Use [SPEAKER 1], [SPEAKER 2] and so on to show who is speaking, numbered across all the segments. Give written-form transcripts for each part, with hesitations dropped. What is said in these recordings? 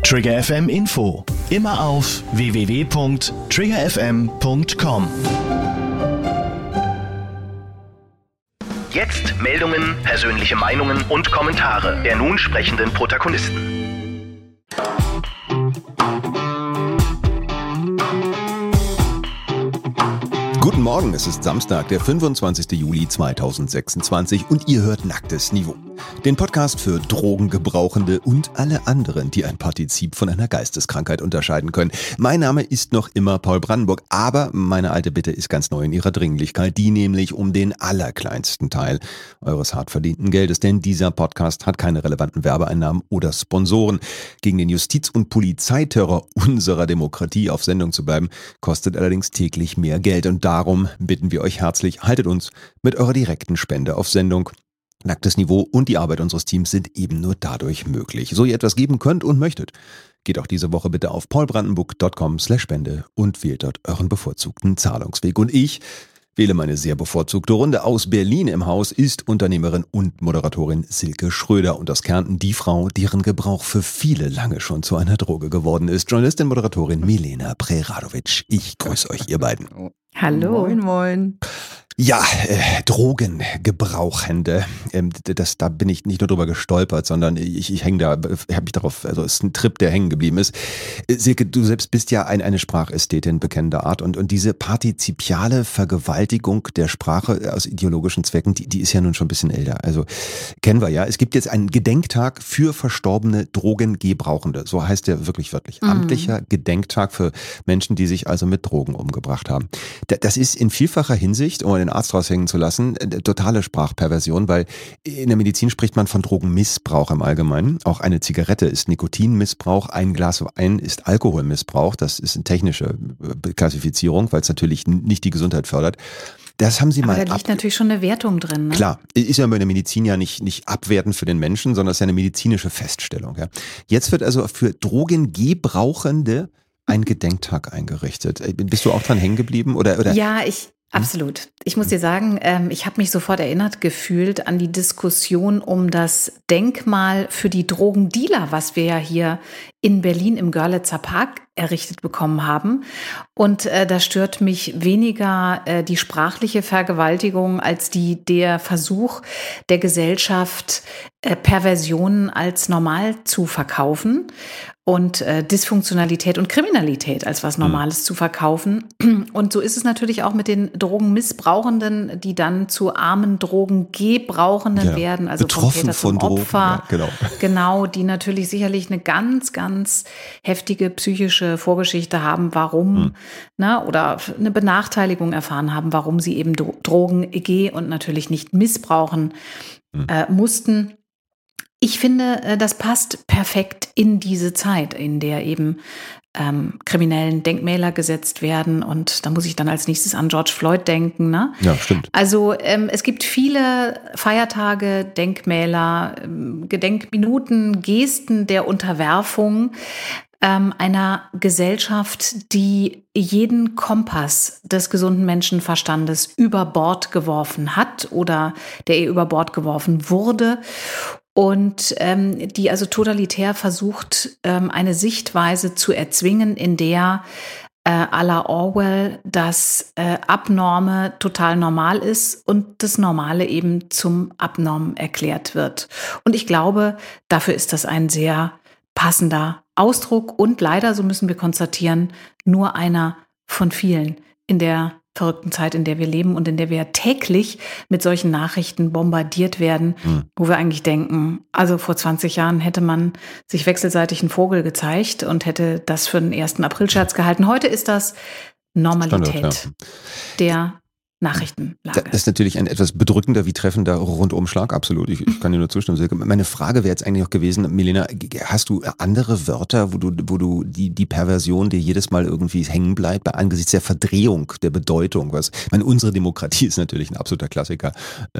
[SPEAKER 1] Trigger FM Info. Immer auf www.triggerfm.com. Jetzt Meldungen, persönliche Meinungen und Kommentare der nun sprechenden Protagonisten.
[SPEAKER 2] Guten Morgen, es ist Samstag, der 25. Juli 2026 und ihr hört Nacktes Niveau. Den Podcast für Drogengebrauchende und alle anderen, die ein Partizip von einer Geisteskrankheit unterscheiden können. Mein Name ist noch immer Paul Brandenburg, aber meine alte Bitte ist ganz neu in ihrer Dringlichkeit, die nämlich um den allerkleinsten Teil eures hart verdienten Geldes, denn dieser Podcast hat keine relevanten Werbeeinnahmen oder Sponsoren. Gegen den Justiz- und Polizeiterror unserer Demokratie auf Sendung zu bleiben, kostet allerdings täglich mehr Geld und darum bitten wir euch herzlich, haltet uns mit eurer direkten Spende auf Sendung. Nacktes Niveau und die Arbeit unseres Teams sind eben nur dadurch möglich. So ihr etwas geben könnt und möchtet, geht auch diese Woche bitte auf paulbrandenburg.com/spende und wählt dort euren bevorzugten Zahlungsweg. Und ich wähle meine sehr bevorzugte Runde. Aus Berlin im Haus ist Unternehmerin und Moderatorin Silke Schröder und aus Kärnten die Frau, deren Gebrauch für viele lange schon zu einer Droge geworden ist. Journalistin, Moderatorin Milena Preradovic. Ich grüße euch, ihr beiden.
[SPEAKER 3] Hallo. Moin, moin.
[SPEAKER 2] Ja, Drogengebrauchende, da bin ich nicht nur drüber gestolpert, sondern ich hänge da, habe mich darauf, also es ist ein Trip, der hängen geblieben ist. Silke, du selbst bist ja eine Sprachästhetin bekennender Art und diese partizipiale Vergewaltigung der Sprache aus ideologischen Zwecken, die ist ja nun schon ein bisschen älter. Also kennen wir ja. Es gibt jetzt einen Gedenktag für verstorbene Drogengebrauchende. So heißt der wirklich wörtlich. Amtlicher Gedenktag für Menschen, die sich also mit Drogen umgebracht haben. Das ist in vielfacher Hinsicht, um den Arzt raushängen zu lassen, totale Sprachperversion, weil in der Medizin spricht man von Drogenmissbrauch im Allgemeinen. Auch eine Zigarette ist Nikotinmissbrauch, ein Glas Wein ist Alkoholmissbrauch. Das ist eine technische Klassifizierung, weil es natürlich nicht die Gesundheit fördert. Das haben sie
[SPEAKER 3] aber
[SPEAKER 2] mal.
[SPEAKER 3] Da liegt natürlich schon eine Wertung drin. Ne?
[SPEAKER 2] Klar, ist ja bei der Medizin ja nicht abwertend für den Menschen, sondern es ist ja eine medizinische Feststellung. Ja. Jetzt wird also für Drogengebrauchende ein Gedenktag eingerichtet. Bist du auch dran hängen geblieben? Oder?
[SPEAKER 3] Ja, absolut. Ich muss dir sagen, ich habe mich sofort erinnert gefühlt an die Diskussion um das Denkmal für die Drogendealer, was wir ja hier in Berlin im Görlitzer Park errichtet bekommen haben. Und da stört mich weniger die sprachliche Vergewaltigung als der Versuch der Gesellschaft, Perversionen als normal zu verkaufen und Dysfunktionalität und Kriminalität als was Normales zu verkaufen. Und so ist es natürlich auch mit den Drogenmissbrauchenden, die dann zu armen Drogengebrauchenden werden, also vom Täter zum Opfer.
[SPEAKER 2] Ja,
[SPEAKER 3] genau, die natürlich sicherlich eine ganz, ganz heftige psychische Vorgeschichte haben, warum, oder eine Benachteiligung erfahren haben, warum sie eben Drogen und natürlich nicht missbrauchen mussten. Ich finde, das passt perfekt in diese Zeit, in der eben kriminellen Denkmäler gesetzt werden. Und da muss ich dann als nächstes an George Floyd denken. Ne?
[SPEAKER 2] Ja, stimmt.
[SPEAKER 3] Also es gibt viele Feiertage, Denkmäler, Gedenkminuten, Gesten der Unterwerfung einer Gesellschaft, die jeden Kompass des gesunden Menschenverstandes über Bord geworfen hat oder der ihr über Bord geworfen wurde. Und die also totalitär versucht, eine Sichtweise zu erzwingen, in der à la Orwell das Abnorme total normal ist und das Normale eben zum Abnorm erklärt wird. Und ich glaube, dafür ist das ein sehr passender Ausdruck und leider, so müssen wir konstatieren, nur einer von vielen in der verrückten Zeit, in der wir leben und in der wir täglich mit solchen Nachrichten bombardiert werden, wo wir eigentlich denken, also vor 20 Jahren hätte man sich wechselseitig einen Vogel gezeigt und hätte das für den 1. April-Scherz gehalten. Heute ist das Normalität
[SPEAKER 2] Standard,
[SPEAKER 3] der Nachrichtenlage.
[SPEAKER 2] Das ist natürlich ein etwas bedrückender wie treffender Rundumschlag, absolut. Ich kann dir nur zustimmen, Silke. Meine Frage wäre jetzt eigentlich auch gewesen, Milena, hast du andere Wörter, wo du die Perversion dir jedes Mal irgendwie hängen bleibt, angesichts der Verdrehung der Bedeutung? Unsere Demokratie ist natürlich ein absoluter Klassiker.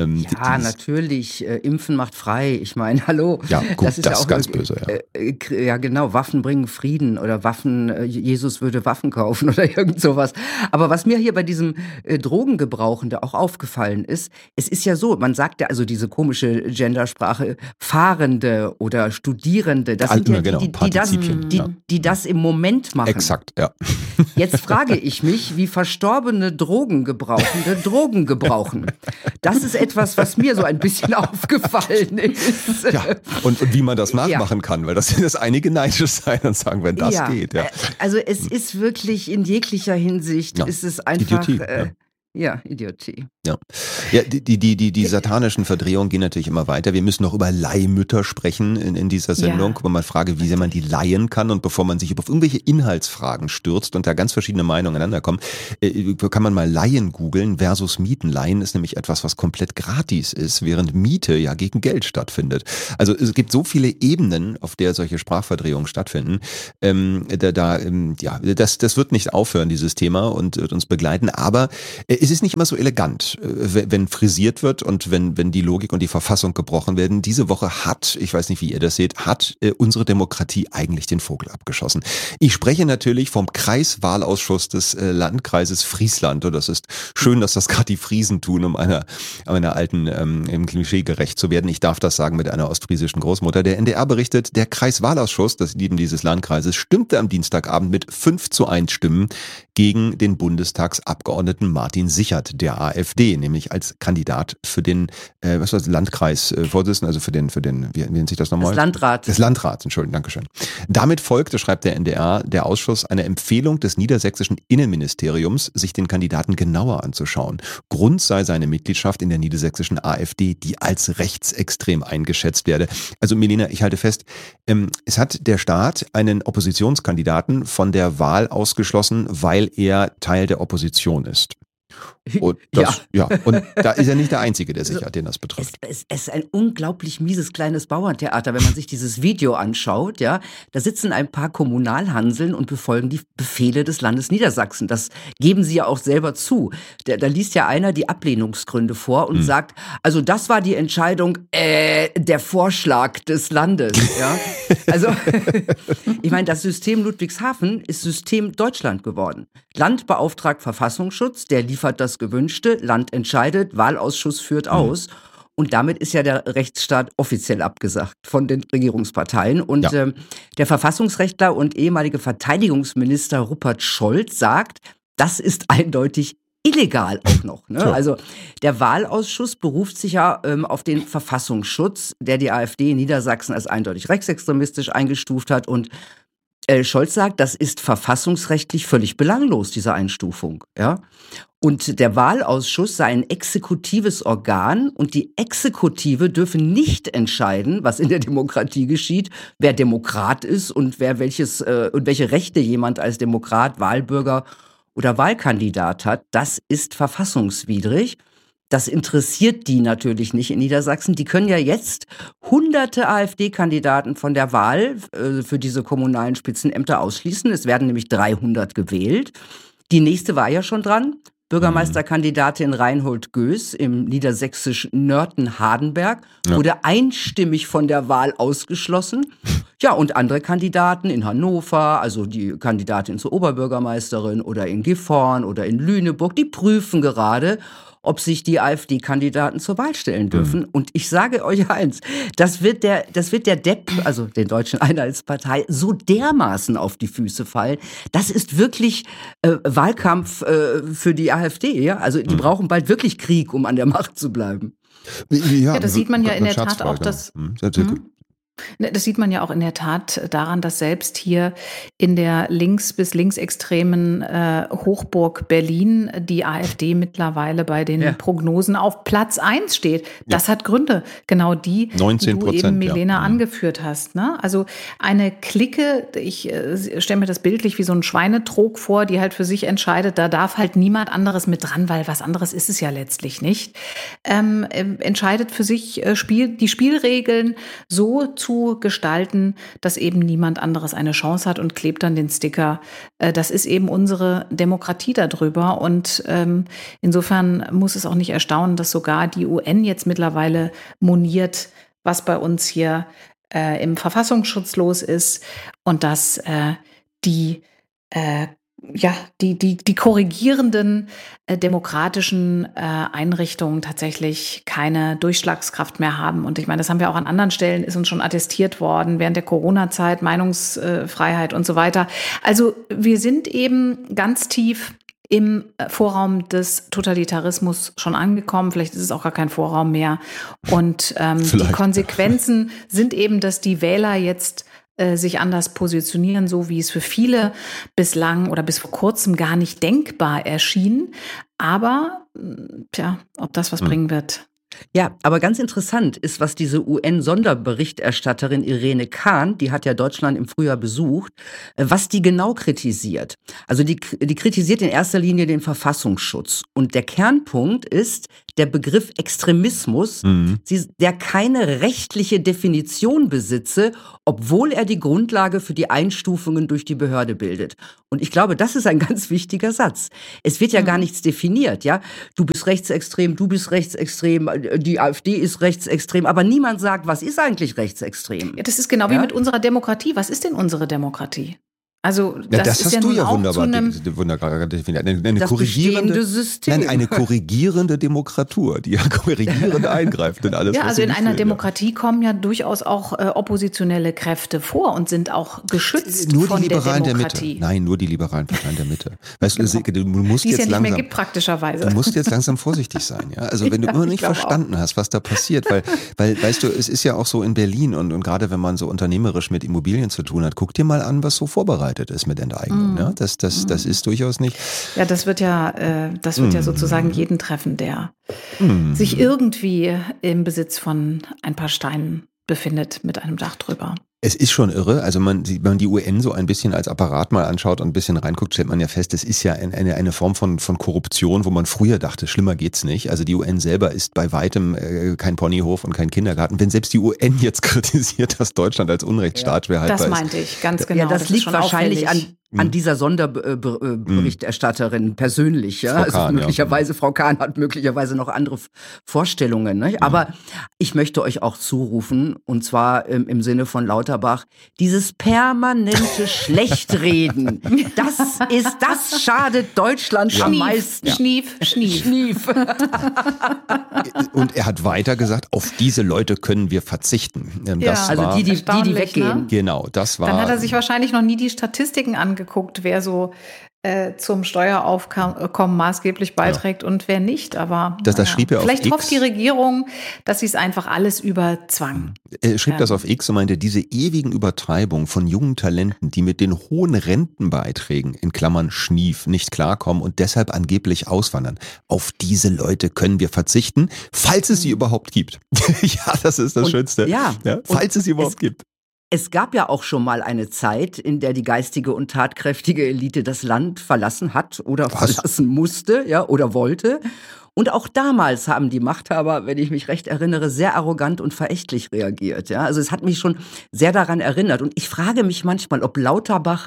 [SPEAKER 4] Natürlich. Impfen macht frei. Ich meine, hallo.
[SPEAKER 2] Ja, gut,
[SPEAKER 4] das ist ja auch
[SPEAKER 2] ganz böse.
[SPEAKER 4] Ja, genau. Waffen bringen Frieden oder Jesus würde Waffen kaufen oder irgend sowas. Aber was mir hier bei diesem Drogengebrauch Drogengebrauchende auch aufgefallen ist. Es ist ja so, man sagt ja also diese komische Gendersprache, Fahrende oder Studierende, das sind ja die das im Moment machen.
[SPEAKER 2] Exakt, ja.
[SPEAKER 4] Jetzt frage ich mich, wie verstorbene Drogengebrauchende Drogen gebrauchen. Das ist etwas, was mir so ein bisschen aufgefallen ist.
[SPEAKER 2] Ja, und wie man das nachmachen kann, weil das einige neidisch sein und sagen, wenn das geht. Ja.
[SPEAKER 4] Also es ist wirklich in jeglicher Hinsicht, ist es einfach...
[SPEAKER 2] Idiotie,
[SPEAKER 4] Idiotie.
[SPEAKER 2] Ja, die satanischen Verdrehungen gehen natürlich immer weiter. Wir müssen noch über Leihmütter sprechen in dieser Sendung, wo man frage, wie sehr man die leihen kann, und bevor man sich auf irgendwelche Inhaltsfragen stürzt und da ganz verschiedene Meinungen aneinander kommen, kann man mal Leihen googeln versus Mieten. Leihen ist nämlich etwas, was komplett gratis ist, während Miete ja gegen Geld stattfindet. Also es gibt so viele Ebenen, auf der solche Sprachverdrehungen stattfinden. Das wird nicht aufhören, dieses Thema, und wird uns begleiten, aber es ist nicht immer so elegant, wenn frisiert wird und wenn die Logik und die Verfassung gebrochen werden. Diese Woche hat, ich weiß nicht, wie ihr das seht, unsere Demokratie eigentlich den Vogel abgeschossen. Ich spreche natürlich vom Kreiswahlausschuss des Landkreises Friesland. Und das ist schön, dass das gerade die Friesen tun, um einer alten im Klischee gerecht zu werden. Ich darf das sagen mit einer ostfriesischen Großmutter. Der NDR berichtet, der Kreiswahlausschuss, das Lieben dieses Landkreises, stimmte am Dienstagabend mit 5:1 Stimmen gegen den Bundestagsabgeordneten Martin Sichert der AfD, nämlich als Kandidat für den Landkreisvorsitzenden, also für den, wie nennt sich das nochmal?
[SPEAKER 4] Das Landrat.
[SPEAKER 2] Des Landrats, Entschuldigung, Dankeschön. Damit folgte, schreibt der NDR, der Ausschuss eine Empfehlung des niedersächsischen Innenministeriums, sich den Kandidaten genauer anzuschauen. Grund sei seine Mitgliedschaft in der niedersächsischen AfD, die als rechtsextrem eingeschätzt werde. Also Melina, ich halte fest, es hat der Staat einen Oppositionskandidaten von der Wahl ausgeschlossen, weil er Teil der Opposition ist. Und und da ist er nicht der Einzige, der Sichert, den das betrifft.
[SPEAKER 4] Es ist ein unglaublich mieses kleines Bauerntheater, wenn man sich dieses Video anschaut. Ja, da sitzen ein paar Kommunalhanseln und befolgen die Befehle des Landes Niedersachsen. Das geben sie ja auch selber zu. Da liest ja einer die Ablehnungsgründe vor und sagt, also das war die Entscheidung, der Vorschlag des Landes. Ja, also ich meine, das System Ludwigshafen ist System Deutschland geworden. Land beauftragt Verfassungsschutz, der liefert das Gewünschte, Land entscheidet, Wahlausschuss führt aus. Und damit ist ja der Rechtsstaat offiziell abgesagt von den Regierungsparteien. Und der Verfassungsrechtler und ehemalige Verteidigungsminister Rupert Scholz sagt, das ist eindeutig illegal auch noch. Ne? Also der Wahlausschuss beruft sich ja auf den Verfassungsschutz, der die AfD in Niedersachsen als eindeutig rechtsextremistisch eingestuft hat. Und Scholz sagt, das ist verfassungsrechtlich völlig belanglos, diese Einstufung. Ja? Und der Wahlausschuss sei ein exekutives Organ und die Exekutive dürfe nicht entscheiden, was in der Demokratie geschieht, wer Demokrat ist und welche Rechte jemand als Demokrat, Wahlbürger oder Wahlkandidat hat. Das ist verfassungswidrig. Das interessiert die natürlich nicht in Niedersachsen. Die können ja jetzt hunderte AfD-Kandidaten von der Wahl für diese kommunalen Spitzenämter ausschließen. Es werden nämlich 300 gewählt. Die nächste war ja schon dran. Bürgermeisterkandidatin Reinhold Göß im niedersächsischen Nörten-Hardenberg wurde einstimmig von der Wahl ausgeschlossen. Ja, und andere Kandidaten in Hannover, also die Kandidatin zur Oberbürgermeisterin oder in Gifhorn oder in Lüneburg, die prüfen gerade, ob sich die AfD-Kandidaten zur Wahl stellen dürfen. Und ich sage euch eins, das wird der Depp, also den Deutschen Einheitspartei, so dermaßen auf die Füße fallen. Das ist wirklich Wahlkampf für die AfD. Ja? Also die brauchen bald wirklich Krieg, um an der Macht zu bleiben.
[SPEAKER 3] Ja, das sieht man ja in der Tat auch, dass... Das sieht man ja auch in der Tat daran, dass selbst hier in der links- bis linksextremen Hochburg Berlin die AfD mittlerweile bei den Prognosen auf Platz 1 steht. Das hat Gründe, genau die, 19%, die du eben, Milena, angeführt hast. Ne? Also eine Clique, ich stelle mir das bildlich wie so ein Schweinetrog vor, die halt für sich entscheidet, da darf halt niemand anderes mit dran, weil was anderes ist es ja letztlich nicht. Entscheidet für sich die Spielregeln so zu gestalten, dass eben niemand anderes eine Chance hat und klebt dann den Sticker. Das ist eben unsere Demokratie darüber. Und insofern muss es auch nicht erstaunen, dass sogar die UN jetzt mittlerweile moniert, was bei uns hier im Verfassungsschutz los ist und dass die die korrigierenden demokratischen Einrichtungen tatsächlich keine Durchschlagskraft mehr haben. Und ich meine, das haben wir auch an anderen Stellen, ist uns schon attestiert worden, während der Corona-Zeit, Meinungsfreiheit und so weiter. Also wir sind eben ganz tief im Vorraum des Totalitarismus schon angekommen. Vielleicht ist es auch gar kein Vorraum mehr. Und die Konsequenzen sind eben, dass die Wähler jetzt sich anders positionieren, so wie es für viele bislang oder bis vor kurzem gar nicht denkbar erschien. Aber, ob das was bringen wird.
[SPEAKER 4] Ja, aber ganz interessant ist, was diese UN-Sonderberichterstatterin Irene Khan, die hat ja Deutschland im Frühjahr besucht, was die genau kritisiert. Also die kritisiert in erster Linie den Verfassungsschutz. Und der Kernpunkt ist der Begriff Extremismus, der keine rechtliche Definition besitze, obwohl er die Grundlage für die Einstufungen durch die Behörde bildet. Und ich glaube, das ist ein ganz wichtiger Satz. Es wird ja gar nichts definiert, ja. Du bist rechtsextrem, die AfD ist rechtsextrem, aber niemand sagt, was ist eigentlich rechtsextrem?
[SPEAKER 3] Ja, das ist genau wie mit unserer Demokratie. Was ist denn unsere Demokratie? Also das ist
[SPEAKER 2] hast
[SPEAKER 3] ja
[SPEAKER 2] du
[SPEAKER 3] nun
[SPEAKER 2] ja
[SPEAKER 3] auch
[SPEAKER 2] wunderbar definiert. Eine
[SPEAKER 4] das bestehende System.
[SPEAKER 2] Nein, eine korrigierende Demokratur, die ja korrigierend eingreift in alles.
[SPEAKER 3] Ja,
[SPEAKER 2] was
[SPEAKER 3] also in
[SPEAKER 2] nicht
[SPEAKER 3] einer
[SPEAKER 2] will,
[SPEAKER 3] Demokratie kommen ja durchaus auch oppositionelle Kräfte vor und sind auch geschützt
[SPEAKER 2] nur
[SPEAKER 3] von
[SPEAKER 2] die Liberalen
[SPEAKER 3] der Demokratie.
[SPEAKER 2] Der Mitte. Nein, nur die liberalen Parteien der Mitte. Weißt du, du musst
[SPEAKER 3] die es
[SPEAKER 2] jetzt
[SPEAKER 3] ja nicht
[SPEAKER 2] langsam,
[SPEAKER 3] mehr gibt, praktischerweise.
[SPEAKER 2] Du musst jetzt langsam vorsichtig sein, ja. Also wenn du immer nicht verstanden hast, was da passiert, weil weißt du, es ist ja auch so in Berlin und gerade wenn man so unternehmerisch mit Immobilien zu tun hat, guck dir mal an, was so vorbereitet ist mit Enteignung. Ja, das ist durchaus nicht.
[SPEAKER 3] Ja, das wird ja sozusagen jeden treffen, der sich irgendwie im Besitz von ein paar Steinen befindet mit einem Dach drüber.
[SPEAKER 2] Es ist schon irre, also wenn man die UN so ein bisschen als Apparat mal anschaut und ein bisschen reinguckt, stellt man ja fest, es ist ja eine Form von Korruption, wo man früher dachte, schlimmer geht's nicht. Also die UN selber ist bei weitem kein Ponyhof und kein Kindergarten. Wenn selbst die UN jetzt kritisiert, dass Deutschland als Unrechtsstaat schwer haltbar ist.
[SPEAKER 3] Das meinte ich, ganz genau.
[SPEAKER 4] Ja, das liegt wahrscheinlich an dieser Sonderberichterstatterin persönlich. Ja?
[SPEAKER 2] Frau Kahn,
[SPEAKER 4] also möglicherweise, Frau Kahn hat möglicherweise noch andere Vorstellungen. Ne? Aber ich möchte euch auch zurufen, und zwar im Sinne von Lauterbach, dieses permanente Schlechtreden, das schadet Deutschland am meisten.
[SPEAKER 3] Schnief.
[SPEAKER 2] Und er hat weiter gesagt, auf diese Leute können wir verzichten. Das
[SPEAKER 4] also
[SPEAKER 2] war,
[SPEAKER 4] die weggehen.
[SPEAKER 3] Ne?
[SPEAKER 2] Genau, das war.
[SPEAKER 3] Dann hat er sich wahrscheinlich noch nie die Statistiken angeguckt, wer so zum Steueraufkommen maßgeblich beiträgt und wer nicht. Aber
[SPEAKER 2] das schrieb er auf
[SPEAKER 3] vielleicht
[SPEAKER 2] X.
[SPEAKER 3] hofft die Regierung, dass sie es einfach alles über Zwang.
[SPEAKER 2] Er schrieb das auf X und meinte, diese ewigen Übertreibungen von jungen Talenten, die mit den hohen Rentenbeiträgen, in Klammern Schnief, nicht klarkommen und deshalb angeblich auswandern. Auf diese Leute können wir verzichten, falls es sie überhaupt gibt. Ja, das ist das Schönste. Ja, falls es sie überhaupt gibt.
[SPEAKER 4] Es gab ja auch schon mal eine Zeit, in der die geistige und tatkräftige Elite das Land verlassen hat oder verlassen musste, ja, oder wollte. Und auch damals haben die Machthaber, wenn ich mich recht erinnere, sehr arrogant und verächtlich reagiert. Ja? Also es hat mich schon sehr daran erinnert. Und ich frage mich manchmal, ob Lauterbach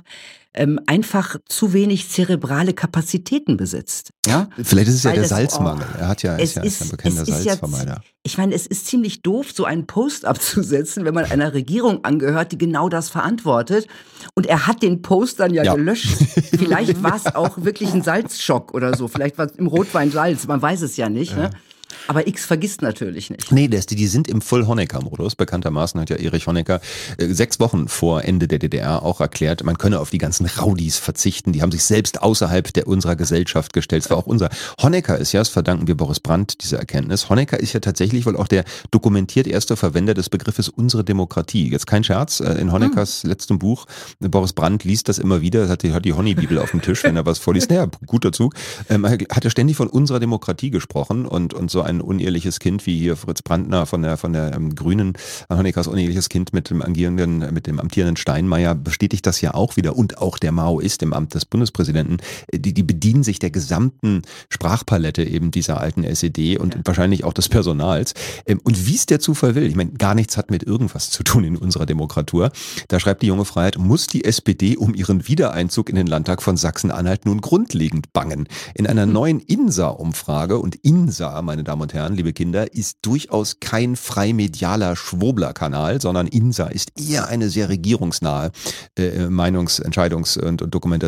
[SPEAKER 4] einfach zu wenig zerebrale Kapazitäten besitzt. Ja?
[SPEAKER 2] Vielleicht ist es ja der Salzmangel. Er ist ja ein bekannter Salzvermeider.
[SPEAKER 4] Ich meine, es ist ziemlich doof, so einen Post abzusetzen, wenn man einer Regierung angehört, die genau das verantwortet. Und er hat den Post dann ja gelöscht. Vielleicht war es auch wirklich ein Salzschock oder so. Vielleicht war es im Rotwein Salz. Man weiß es ja nicht. Ne? Aber X vergisst natürlich nicht.
[SPEAKER 2] Nee, die sind im Full-Honecker-Modus. Bekanntermaßen hat ja Erich Honecker 6 Wochen vor Ende der DDR auch erklärt, man könne auf die ganzen Rowdies verzichten. Die haben sich selbst außerhalb unserer Gesellschaft gestellt. Es war auch unser. Honecker ist ja, das verdanken wir Boris Brandt, diese Erkenntnis. Honecker ist ja tatsächlich wohl auch der dokumentiert erste Verwender des Begriffes unsere Demokratie. Jetzt kein Scherz, in Honeckers letztem Buch, Boris Brandt liest das immer wieder, hat die Honey-Bibel auf dem Tisch, wenn er was vorliest. Naja, guter Zug. Hat er ständig von unserer Demokratie gesprochen und so ein uneheliches Kind wie hier Fritz Brandner von der Grünen, Honeckers uneheliches Kind mit dem amtierenden Steinmeier bestätigt das ja auch wieder und auch der Maoist im Amt des Bundespräsidenten, die bedienen sich der gesamten Sprachpalette eben dieser alten SED und wahrscheinlich auch des Personals. Und wie es der Zufall will, ich meine, gar nichts hat mit irgendwas zu tun in unserer Demokratur. Da schreibt die Junge Freiheit, muss die SPD um ihren Wiedereinzug in den Landtag von Sachsen-Anhalt nun grundlegend bangen. In einer neuen INSA-Umfrage, und INSA, meine Damen und Herren, liebe Kinder, ist durchaus kein freimedialer Schwurbler-Kanal, sondern INSA ist eher eine sehr regierungsnahe Meinungs-, Entscheidungs- und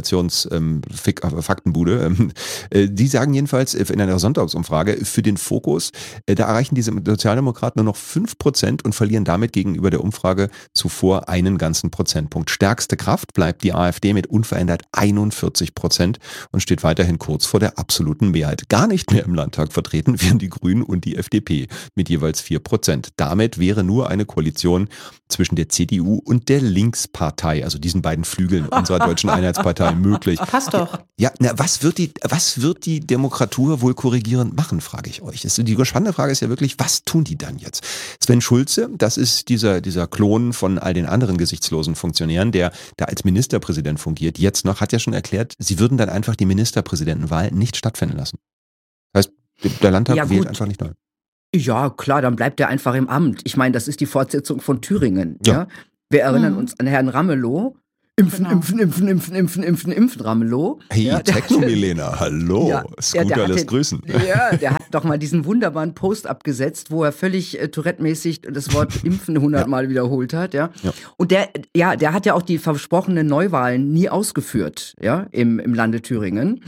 [SPEAKER 2] Faktenbude. Die sagen jedenfalls in einer Sonntagsumfrage für den Fokus, da erreichen diese Sozialdemokraten nur noch 5% und verlieren damit gegenüber der Umfrage zuvor einen ganzen Prozentpunkt. Stärkste Kraft bleibt die AfD mit unverändert 41% und steht weiterhin kurz vor der absoluten Mehrheit. Gar nicht mehr im Landtag vertreten wären die Grünen und die FDP mit jeweils 4%. Damit wäre nur eine Koalition zwischen der CDU und der Linkspartei, also diesen beiden Flügeln unserer Deutschen Einheitspartei, möglich.
[SPEAKER 3] Passt doch.
[SPEAKER 2] Ja, was wird die Demokratur wohl korrigierend machen, frage ich euch. Die spannende Frage ist ja wirklich, was tun die dann jetzt? Sven Schulze, das ist dieser Klon von all den anderen gesichtslosen Funktionären, der da als Ministerpräsident fungiert, jetzt noch, hat ja schon erklärt, sie würden dann einfach die Ministerpräsidentenwahl nicht stattfinden lassen. Das heißt, der Landtag wählt einfach nicht neu.
[SPEAKER 4] Ja, klar, dann bleibt er einfach im Amt. Ich meine, das ist die Fortsetzung von Thüringen. Ja. Wir erinnern uns an Herrn Ramelow. Impfen, Ramelow.
[SPEAKER 2] Hey,
[SPEAKER 4] ja,
[SPEAKER 2] Techno-Milena, hallo.
[SPEAKER 4] Ja,
[SPEAKER 2] Scooter lässt grüßen.
[SPEAKER 4] Ja, der hat doch mal diesen wunderbaren Post abgesetzt, wo er völlig Tourette-mäßig das Wort Impfen 100-mal wiederholt hat. Ja. Und der hat ja auch die versprochenen Neuwahlen nie ausgeführt, ja, im Lande Thüringen.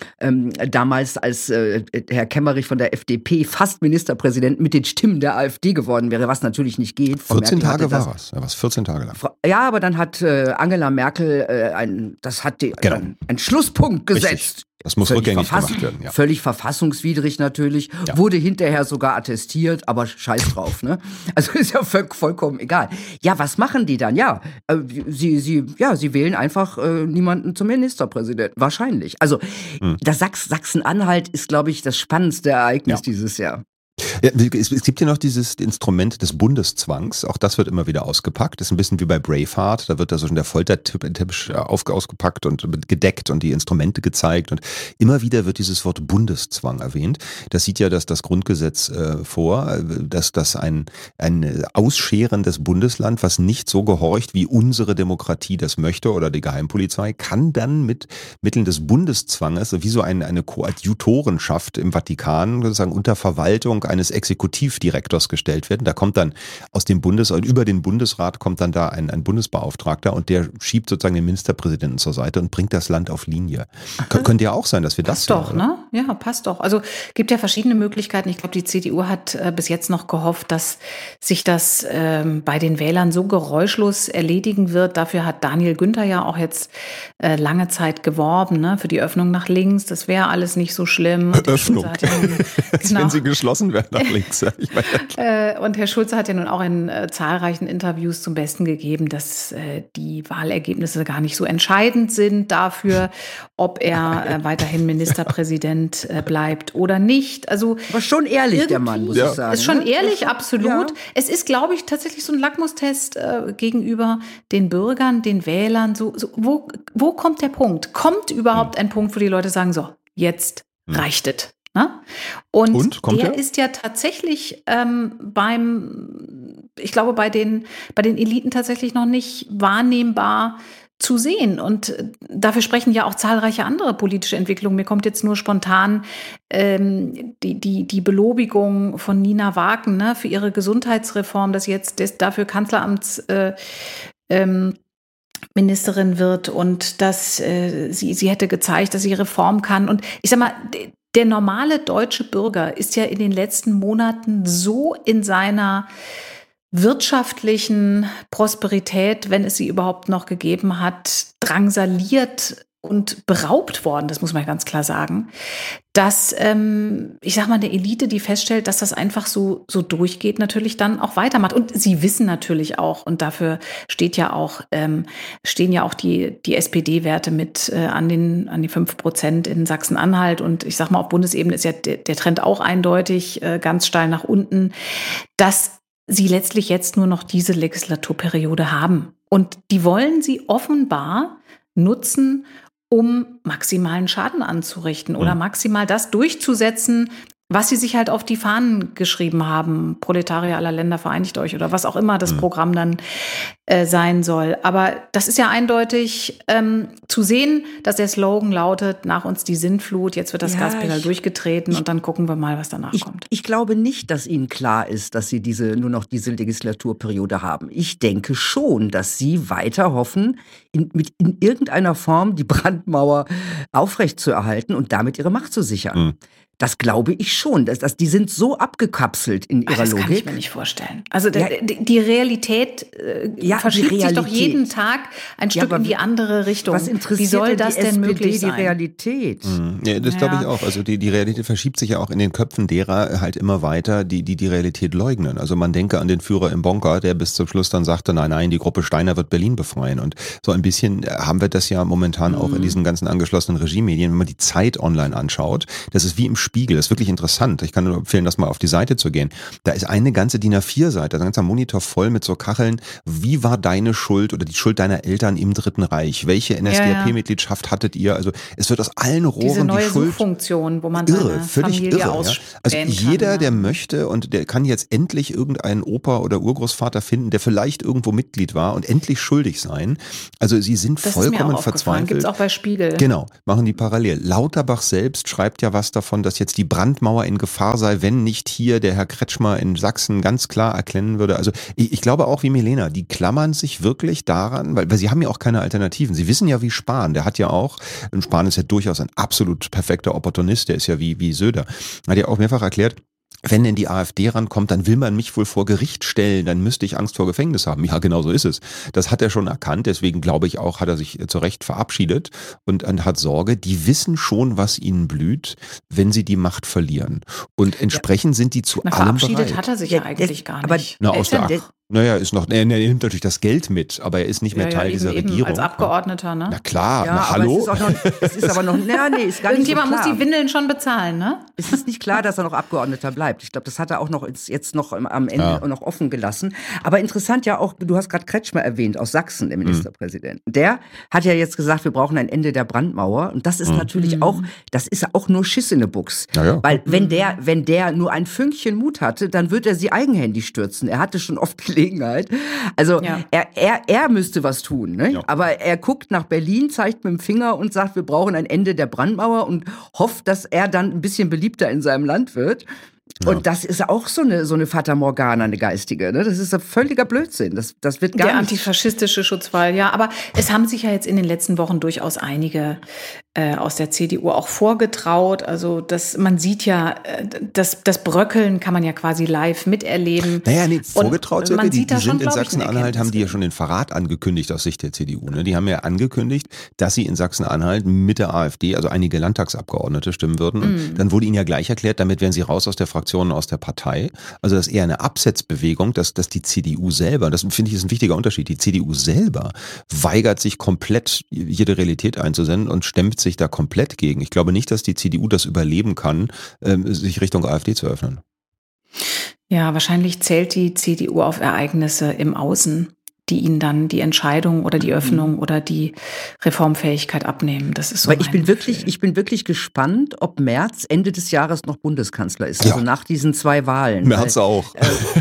[SPEAKER 4] Damals, als Herr Kemmerich von der FDP fast Ministerpräsident mit den Stimmen der AfD geworden wäre, was natürlich nicht geht.
[SPEAKER 2] 14 Tage war es. Ja, 14 Tage lang.
[SPEAKER 4] Ja, aber dann hat Angela Merkel einen Schlusspunkt gesetzt.
[SPEAKER 2] Richtig. Das muss rückgängig gemacht werden. Ja.
[SPEAKER 4] Völlig verfassungswidrig natürlich, wurde hinterher sogar attestiert, aber scheiß drauf, ne? Also ist ja vollkommen egal. Ja, was machen die dann? Ja, sie wählen einfach niemanden zum Ministerpräsidenten, wahrscheinlich. Also das Sachsen-Anhalt ist, glaube ich, das spannendste Ereignis dieses Jahr.
[SPEAKER 2] Ja, es gibt ja noch dieses Instrument des Bundeszwangs, auch das wird immer wieder ausgepackt. Das ist ein bisschen wie bei Braveheart, da wird also schon der Folterteppich ausgepackt und gedeckt und die Instrumente gezeigt und immer wieder wird dieses Wort Bundeszwang erwähnt. Das sieht ja das Grundgesetz vor, dass das ein ausscherendes Bundesland, was nicht so gehorcht, wie unsere Demokratie das möchte oder die Geheimpolizei, kann dann mit Mitteln des Bundeszwanges, wie so eine Koadjutorenschaft im Vatikan, sozusagen unter Verwaltung eines Exekutivdirektors gestellt werden. Da kommt dann über den Bundesrat kommt dann da ein Bundesbeauftragter und der schiebt sozusagen den Ministerpräsidenten zur Seite und bringt das Land auf Linie. Könnte ja auch sein, dass wir das
[SPEAKER 3] passt doch, ne? Ja, passt doch. Also gibt ja verschiedene Möglichkeiten. Ich glaube, die CDU hat bis jetzt noch gehofft, dass sich das bei den Wählern so geräuschlos erledigen wird. Dafür hat Daniel Günther ja auch jetzt lange Zeit geworben, ne? Für die Öffnung nach links. Das wäre alles nicht so schlimm. Und
[SPEAKER 2] Öffnung. Wenn sie geschlossen werden nach links.
[SPEAKER 3] Und Herr Schulze hat ja nun auch in zahlreichen Interviews zum Besten gegeben, dass die Wahlergebnisse gar nicht so entscheidend sind dafür, ob er weiterhin Ministerpräsident bleibt oder nicht. Also
[SPEAKER 4] aber schon ehrlich, der Mann, muss ich sagen.
[SPEAKER 3] Ist schon ehrlich, absolut. Ja. Es ist, glaube ich, tatsächlich so ein Lackmustest gegenüber den Bürgern, den Wählern. Wo kommt der Punkt? Kommt überhaupt ein Punkt, wo die Leute sagen, so, jetzt reicht es? Und der ist ja tatsächlich ich glaube, bei den Eliten tatsächlich noch nicht wahrnehmbar zu sehen. Und dafür sprechen ja auch zahlreiche andere politische Entwicklungen. Mir kommt jetzt nur spontan die Belobigung von Nina Wagen, ne, für ihre Gesundheitsreform, dass sie jetzt dafür Kanzleramtsministerin wird und dass sie hätte gezeigt, dass sie Reform kann. Und ich sag mal, der normale deutsche Bürger ist ja in den letzten Monaten so in seiner wirtschaftlichen Prosperität, wenn es sie überhaupt noch gegeben hat, drangsaliert und beraubt worden, das muss man ganz klar sagen, dass, ich sag mal, eine Elite, die feststellt, dass das einfach so durchgeht, natürlich dann auch weitermacht. Und sie wissen natürlich auch, und dafür stehen ja auch die SPD-Werte mit an die 5% in Sachsen-Anhalt. Und ich sag mal, auf Bundesebene ist ja der Trend auch eindeutig ganz steil nach unten, dass sie letztlich jetzt nur noch diese Legislaturperiode haben. Und die wollen sie offenbar nutzen, um maximalen Schaden anzurichten oder maximal das durchzusetzen, was sie sich halt auf die Fahnen geschrieben haben, Proletarier aller Länder, vereinigt euch oder was auch immer das Programm dann sein soll. Aber das ist ja eindeutig zu sehen, dass der Slogan lautet, nach uns die Sintflut, jetzt wird das Gaspedal durchgetreten und dann gucken wir mal, was danach kommt.
[SPEAKER 4] Ich glaube nicht, dass ihnen klar ist, dass sie nur noch diese Legislaturperiode haben. Ich denke schon, dass sie weiter hoffen, in irgendeiner Form die Brandmauer aufrechtzuerhalten und damit ihre Macht zu sichern. Das glaube ich schon. Die sind so abgekapselt in ihrer Logik.
[SPEAKER 3] Das kann ich mir nicht vorstellen. Also die Realität verschiebt sich doch jeden Tag ein Stück in die andere Richtung.
[SPEAKER 4] Was interessiert
[SPEAKER 3] Wie soll das denn möglich sein?
[SPEAKER 4] Die Realität?
[SPEAKER 2] Ja, das glaube ich auch. Also die Realität verschiebt sich ja auch in den Köpfen derer halt immer weiter, die Realität leugnen. Also man denke an den Führer im Bunker, der bis zum Schluss dann sagte, nein, die Gruppe Steiner wird Berlin befreien. Und so ein bisschen haben wir das ja momentan auch in diesen ganzen angeschlossenen Regiemedien, wenn man die Zeit online anschaut. Das ist wie im Spiegel, das ist wirklich interessant. Ich kann nur empfehlen, das mal auf die Seite zu gehen. Da ist eine ganze DIN A4-Seite, ein ganzer Monitor voll mit so Kacheln. Wie war deine Schuld oder die Schuld deiner Eltern im Dritten Reich? Welche NSDAP-Mitgliedschaft hattet ihr? Also es wird aus allen Rohren
[SPEAKER 3] diese neue
[SPEAKER 2] die Schuld.
[SPEAKER 3] Suchfunktion, wo man seine Familie ausspähen kann.
[SPEAKER 2] Also jeder, der möchte und der kann jetzt endlich irgendeinen Opa oder Urgroßvater finden, der vielleicht irgendwo Mitglied war und endlich schuldig sein. Also sie sind vollkommen verzweifelt.
[SPEAKER 3] Gibt es auch bei Spiegel.
[SPEAKER 2] Genau, machen die parallel. Lauterbach selbst schreibt ja was davon, dass jetzt die Brandmauer in Gefahr sei, wenn nicht hier der Herr Kretschmer in Sachsen ganz klar erkennen würde. Also ich glaube auch wie Milena, die klammern sich wirklich daran, weil sie haben ja auch keine Alternativen. Sie wissen ja wie Spahn, der hat ja auch, und Spahn ist ja durchaus ein absolut perfekter Opportunist, der ist ja wie Söder, hat ja auch mehrfach erklärt, wenn denn die AfD rankommt, dann will man mich wohl vor Gericht stellen, dann müsste ich Angst vor Gefängnis haben. Ja, genau so ist es. Das hat er schon erkannt, deswegen glaube ich auch, hat er sich zu Recht verabschiedet und hat Sorge, die wissen schon, was ihnen blüht, wenn sie die Macht verlieren. Und entsprechend sind die zu allem bereit.
[SPEAKER 3] Verabschiedet hat er sich ja eigentlich gar nicht.
[SPEAKER 2] Er nimmt natürlich das Geld mit, aber er ist nicht mehr Teil dieser Regierung.
[SPEAKER 3] Als Abgeordneter, ne?
[SPEAKER 2] Na klar, hallo?
[SPEAKER 4] Es ist aber noch, ist gar nicht so klar.
[SPEAKER 3] Irgendjemand muss die Windeln schon bezahlen, ne?
[SPEAKER 4] Es ist nicht klar, dass er noch Abgeordneter bleibt. Ich glaube, das hat er auch noch jetzt noch am Ende noch offen gelassen. Aber interessant ja auch, du hast gerade Kretschmer erwähnt, aus Sachsen, der Ministerpräsident. Der hat ja jetzt gesagt, wir brauchen ein Ende der Brandmauer. Und das ist natürlich auch nur Schiss in der Buchs. Ja. Weil wenn der nur ein Fünkchen Mut hatte, dann wird er sie eigenhändig stürzen. Er hatte schon oft Gelegenheit. Also er müsste was tun. Ne? Ja. Aber er guckt nach Berlin, zeigt mit dem Finger und sagt, wir brauchen ein Ende der Brandmauer und hofft, dass er dann ein bisschen beliebter in seinem Land wird. Ja. Und das ist auch so eine Fata Morgana, eine geistige. Ne? Das ist ein völliger Blödsinn. Das wird gar nicht.
[SPEAKER 3] Der antifaschistische Schutzwall, ja. Aber es haben sich ja jetzt in den letzten Wochen durchaus einige aus der CDU auch vorgetraut. Also man sieht ja, das Bröckeln kann man ja quasi live miterleben.
[SPEAKER 2] Vorgetraut sogar, die sind in Sachsen-Anhalt, haben die ja schon den Verrat angekündigt aus Sicht der CDU. Ne? Die haben ja angekündigt, dass sie in Sachsen-Anhalt mit der AfD, also einige Landtagsabgeordnete stimmen würden. Und dann wurde ihnen ja gleich erklärt, damit wären sie raus aus der Fraktion, aus der Partei. Also das ist eher eine Absetzbewegung, dass die CDU selber, das finde ich ist ein wichtiger Unterschied, die CDU selber weigert sich komplett jede Realität einzusenden und stemmt sich da komplett gegen. Ich glaube nicht, dass die CDU das überleben kann, sich Richtung AfD zu öffnen.
[SPEAKER 3] Ja, wahrscheinlich zählt die CDU auf Ereignisse im Außen, die ihnen dann die Entscheidung oder die Öffnung oder die Reformfähigkeit abnehmen. Das ist so.
[SPEAKER 4] Aber ich bin wirklich gespannt, ob Merz Ende des Jahres noch Bundeskanzler ist. Also nach diesen 2 Wahlen.
[SPEAKER 2] Merz auch.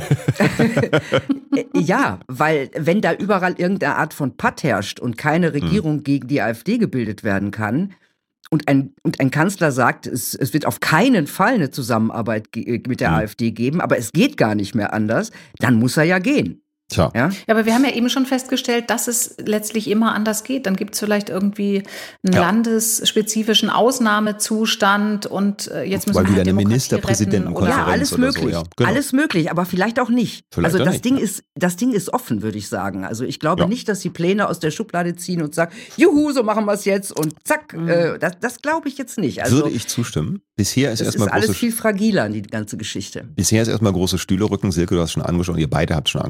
[SPEAKER 4] Ja, weil wenn da überall irgendeine Art von Patt herrscht und keine Regierung gegen die AfD gebildet werden kann, und ein Kanzler sagt, es wird auf keinen Fall eine Zusammenarbeit mit der AfD geben, aber es geht gar nicht mehr anders, dann muss er ja gehen.
[SPEAKER 2] Tja.
[SPEAKER 3] Ja, aber wir haben ja eben schon festgestellt, dass es letztlich immer anders geht. Dann gibt es vielleicht irgendwie einen landesspezifischen Ausnahmezustand und jetzt müssen wir
[SPEAKER 2] wieder eine Ministerpräsidentenkonferenz
[SPEAKER 4] Ja, alles möglich.
[SPEAKER 2] So, ja. Genau.
[SPEAKER 4] Alles möglich, aber vielleicht auch nicht.
[SPEAKER 2] Vielleicht
[SPEAKER 4] also
[SPEAKER 2] das
[SPEAKER 4] Ding ist offen, würde ich sagen. Also ich glaube nicht, dass die Pläne aus der Schublade ziehen und sagen, juhu, so machen wir es jetzt und zack. Das glaube ich jetzt nicht. Also,
[SPEAKER 2] würde ich zustimmen. Bisher ist erstmal
[SPEAKER 4] alles viel fragiler, die ganze Geschichte.
[SPEAKER 2] Bisher ist erstmal große Stühle rücken. Silke, du hast schon angesprochen, ihr beide habt schon angesprochen.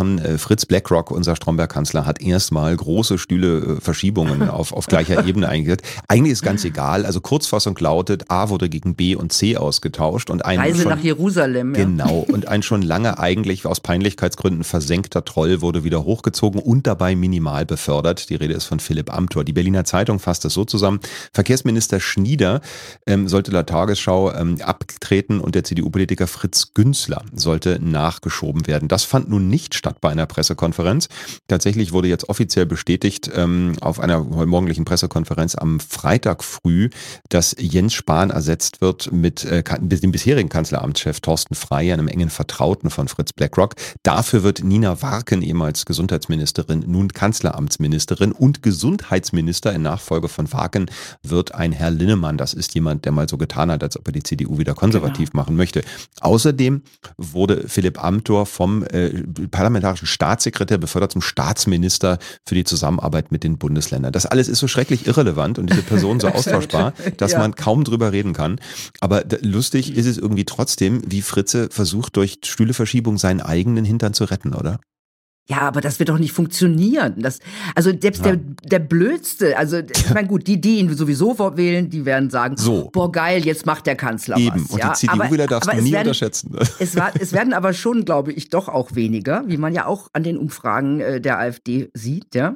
[SPEAKER 2] Sachen. Fritz BlackRock, unser Stromberg-Kanzler, hat erstmal große Stühle-Verschiebungen auf gleicher Ebene eingesetzt. Eigentlich ist ganz egal. Also Kurzfassung lautet, A wurde gegen B und C ausgetauscht. Und ein
[SPEAKER 4] Reise nach Jerusalem. Ja.
[SPEAKER 2] Genau. Und ein schon lange eigentlich aus Peinlichkeitsgründen versenkter Troll wurde wieder hochgezogen und dabei minimal befördert. Die Rede ist von Philipp Amthor. Die Berliner Zeitung fasst es so zusammen. Verkehrsminister Schnieder sollte laut Tagesschau abtreten und der CDU-Politiker Fritz Günzler sollte nachgeschoben werden. Das fand nun nicht statt bei einer Pressekonferenz. Tatsächlich wurde jetzt offiziell bestätigt auf einer morgendlichen Pressekonferenz am Freitag früh, dass Jens Spahn ersetzt wird mit dem bisherigen Kanzleramtschef Thorsten Frey, einem engen Vertrauten von Fritz BlackRock. Dafür wird Nina Warken, ehemals Gesundheitsministerin, nun Kanzleramtsministerin, und Gesundheitsminister in Nachfolge von Warken wird ein Herr Linnemann. Das ist jemand, der mal so getan hat, als ob er die CDU wieder konservativ machen möchte. Außerdem wurde Philipp Amthor vom parlamentarischen Staatssekretär befördert zum Staatsminister für die Zusammenarbeit mit den Bundesländern. Das alles ist so schrecklich irrelevant und diese Person so austauschbar, dass man kaum drüber reden kann. Aber lustig ist es irgendwie trotzdem, wie Fritze versucht, durch Stühleverschiebung seinen eigenen Hintern zu retten, oder?
[SPEAKER 4] Ja, aber das wird doch nicht funktionieren. Also selbst der Blödste, also ich meine gut, die ihn sowieso wählen, die werden sagen, boah geil, jetzt macht der Kanzler
[SPEAKER 2] Eben.
[SPEAKER 4] was.
[SPEAKER 2] Und die CDU-Wähler darfst du nie unterschätzen.
[SPEAKER 4] Es werden aber schon, glaube ich, doch auch weniger, wie man ja auch an den Umfragen der AfD sieht. Ja?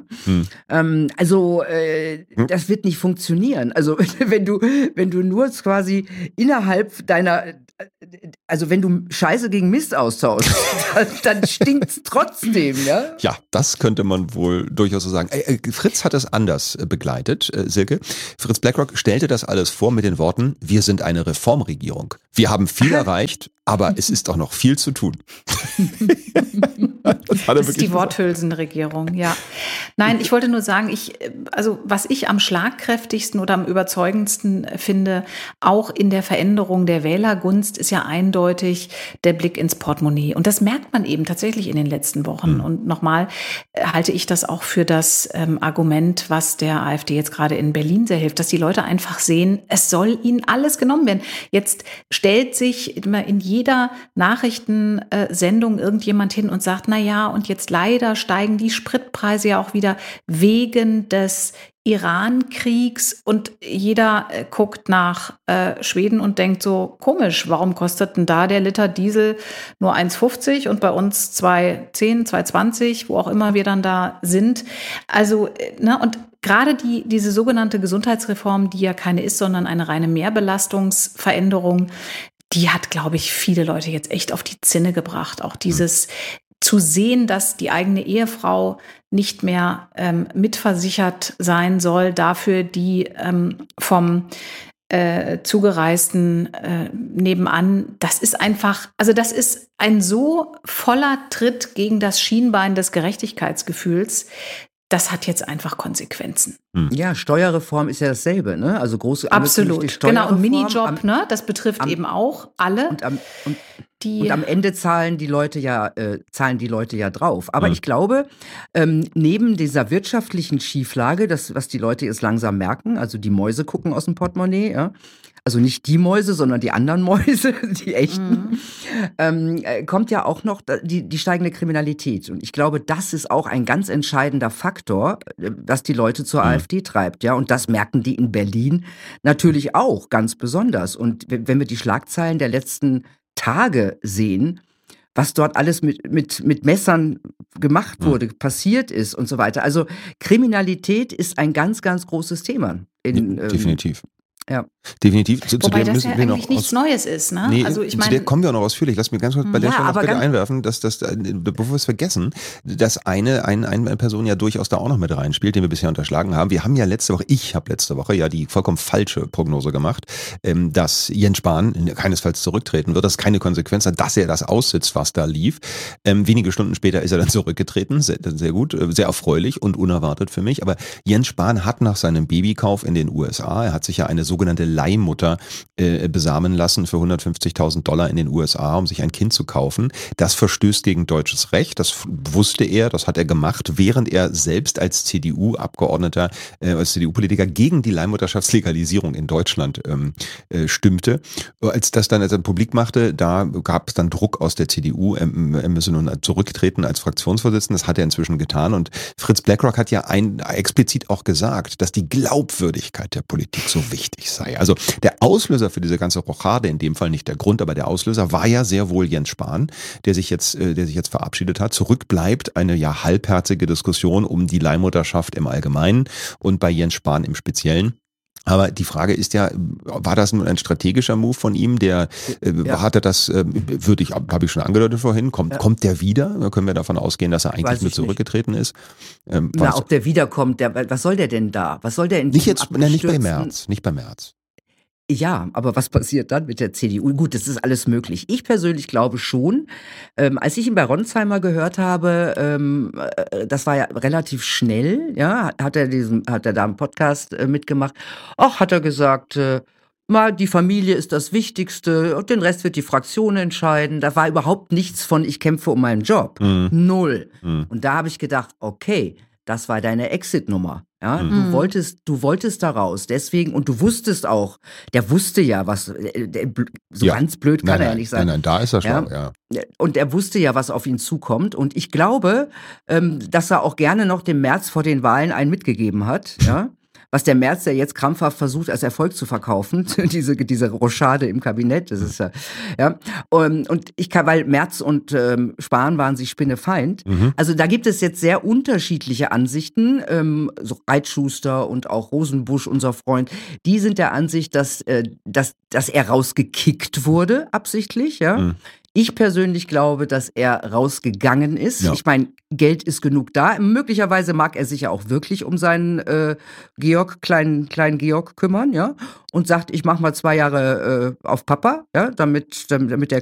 [SPEAKER 4] Das wird nicht funktionieren. Also wenn du nur quasi innerhalb deiner, also wenn du Scheiße gegen Mist austauschst, dann stinkt's trotzdem. Ja,
[SPEAKER 2] das könnte man wohl durchaus so sagen. Fritz hat es anders begleitet, Silke. Fritz BlackRock stellte das alles vor mit den Worten, wir sind eine Reformregierung. Wir haben viel erreicht, aber es ist auch noch viel zu tun.
[SPEAKER 3] Das ist die Worthülsenregierung, ja. Nein, ich wollte nur sagen, was ich am schlagkräftigsten oder am überzeugendsten finde, auch in der Veränderung der Wählergunst, ist ja eindeutig der Blick ins Portemonnaie. Und das merkt man eben tatsächlich in den letzten Wochen. Und nochmal halte ich das auch für das Argument, was der AfD jetzt gerade in Berlin sehr hilft, dass die Leute einfach sehen, es soll ihnen alles genommen werden. Jetzt stellt sich immer in jeder Nachrichtensendung irgendjemand hin und sagt, na ja, und jetzt leider steigen die Spritpreise ja auch wieder wegen des Iran-Kriegs, und jeder guckt nach Schweden und denkt so, komisch, warum kostet denn da der Liter Diesel nur 1,50 und bei uns 2,10, 2,20, wo auch immer wir dann da sind. Also, und gerade diese sogenannte Gesundheitsreform, die ja keine ist, sondern eine reine Mehrbelastungsveränderung, die hat, glaube ich, viele Leute jetzt echt auf die Zinne gebracht. Auch dieses zu sehen, dass die eigene Ehefrau nicht mehr mitversichert sein soll, dafür die vom Zugereisten nebenan, das ist einfach, also das ist ein so voller Tritt gegen das Schienbein des Gerechtigkeitsgefühls. Das hat jetzt einfach Konsequenzen.
[SPEAKER 4] Ja, Steuerreform ist ja dasselbe, ne? Also große
[SPEAKER 3] Absolut, genau. Und Minijob, das betrifft eben auch alle.
[SPEAKER 4] Und am Ende zahlen die Leute ja drauf. Aber ich glaube, neben dieser wirtschaftlichen Schieflage, was die Leute jetzt langsam merken, also die Mäuse gucken aus dem Portemonnaie, ja, also nicht die Mäuse, sondern die anderen Mäuse, die echten, kommt ja auch noch die steigende Kriminalität. Und ich glaube, das ist auch ein ganz entscheidender Faktor, was die Leute zur AfD treibt. Ja? Und das merken die in Berlin natürlich auch ganz besonders. Und wenn wir die Schlagzeilen der letzten Tage sehen, was dort alles mit Messern gemacht wurde, passiert ist und so weiter. Also Kriminalität ist ein ganz, ganz großes Thema.
[SPEAKER 2] Definitiv.
[SPEAKER 4] Ja.
[SPEAKER 2] Definitiv.
[SPEAKER 3] Wobei das ja eigentlich nichts Neues ist, ne?
[SPEAKER 2] Nee,
[SPEAKER 3] also
[SPEAKER 2] zu der kommen wir auch noch ausführlich. Lass mich ganz kurz bei der Stelle noch bitte einwerfen, dass bevor wir es vergessen, dass eine Person ja durchaus da auch noch mit reinspielt, den wir bisher unterschlagen haben. Ich habe letzte Woche ja die vollkommen falsche Prognose gemacht, dass Jens Spahn keinesfalls zurücktreten wird, dass keine Konsequenz hat, dass er das aussitzt, was da lief. Wenige Stunden später ist er dann zurückgetreten, sehr gut, sehr erfreulich und unerwartet für mich. Aber Jens Spahn hat nach seinem Babykauf in den USA, er hat sich ja eine sogenannte sogenannte Leihmutter besamen lassen für $150.000 in den USA, um sich ein Kind zu kaufen. Das verstößt gegen deutsches Recht. Das wusste er, das hat er gemacht, während er selbst als CDU-Abgeordneter, als CDU-Politiker gegen die Leihmutterschaftslegalisierung in Deutschland stimmte. Als er dann publik machte, da gab es dann Druck aus der CDU, er müsse nun zurücktreten als Fraktionsvorsitzender. Das hat er inzwischen getan. Und Fritz BlackRock hat ja explizit auch gesagt, dass die Glaubwürdigkeit der Politik so wichtig sei. Also der Auslöser für diese ganze Rochade, in dem Fall nicht der Grund, aber der Auslöser war ja sehr wohl Jens Spahn, der sich jetzt verabschiedet hat. Zurück bleibt eine ja halbherzige Diskussion um die Leihmutterschaft im Allgemeinen und bei Jens Spahn im Speziellen. Aber die Frage ist ja, war das nun ein strategischer Move von ihm? Hatte das, habe ich schon angedeutet vorhin, kommt der wieder? Können wir davon ausgehen, dass er eigentlich nur zurückgetreten ist?
[SPEAKER 4] Ob der wiederkommt, was soll der denn da? Was soll der in diesem
[SPEAKER 2] nicht bei März.
[SPEAKER 4] Ja, aber was passiert dann mit der CDU? Gut, das ist alles möglich. Ich persönlich glaube schon, als ich ihn bei Ronsheimer gehört habe, das war ja relativ schnell, ja, hat er da einen Podcast mitgemacht. Hat er gesagt, die Familie ist das Wichtigste und den Rest wird die Fraktion entscheiden. Da war überhaupt nichts von, ich kämpfe um meinen Job. Null. Und da habe ich gedacht, okay, das war deine Exit-Nummer. Ja, du wolltest da raus, deswegen, und du wusstest auch, der wusste ja, was, ganz blöd kann er ja nicht sein.
[SPEAKER 2] Nein, da ist er schlau, ja.
[SPEAKER 4] Und er wusste ja, was auf ihn zukommt, und ich glaube, dass er auch gerne noch dem Merz vor den Wahlen einen mitgegeben hat, ja. Was der Merz ja jetzt krampfhaft versucht, als Erfolg zu verkaufen, diese Rochade im Kabinett, das ist ja. Und weil Merz und Spahn waren sich spinnefeind. Also da gibt es jetzt sehr unterschiedliche Ansichten. So Reitschuster und auch Rosenbusch, unser Freund, die sind der Ansicht, dass er rausgekickt wurde, absichtlich, ja. Ich persönlich glaube, dass er rausgegangen ist. Ja. Ich meine, Geld ist genug da. Möglicherweise mag er sich ja auch wirklich um seinen kleinen Georg kümmern, ja, und sagt, ich mache mal 2 Jahre auf Papa, ja, damit der